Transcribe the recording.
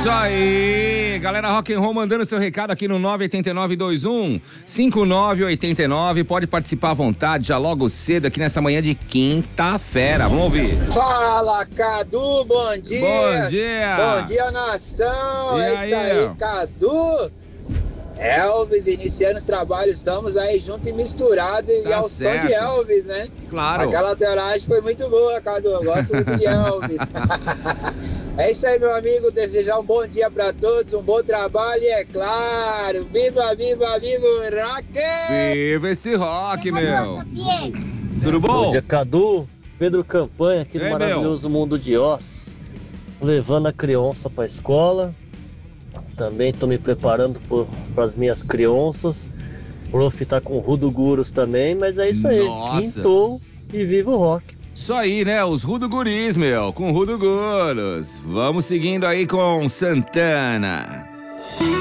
Isso aí, galera Rock and Roll mandando seu recado aqui no 98921-5989, pode participar à vontade, já logo cedo aqui nessa manhã de quinta-feira, vamos ouvir. Fala, Cadu, bom dia. Bom dia. Bom dia, nação. E é aí? Isso aí, Cadu. Elvis, iniciando os trabalhos, estamos aí junto e misturado e Tá ao certo. som de Elvis, né? Claro. Aquela lateragem foi muito boa, Cadu, eu gosto muito de Elvis. É isso aí, meu amigo, desejar um bom dia pra todos, um bom trabalho e é claro, viva, viva, viva o rock! Viva esse rock, meu. Tudo bom? Bom dia, Cadu. Pedro Campanha, aqui do Ei, maravilhoso mundo de Oz. Levando a criança pra escola. Também tô me preparando para as minhas crianças. O Prof tá com o Rudo Guros também, mas é isso aí. Nossa. Quintou e viva o rock. Isso aí, né? Os Rudo Guris, meu, com Rudo Guros. Vamos seguindo aí com Santana.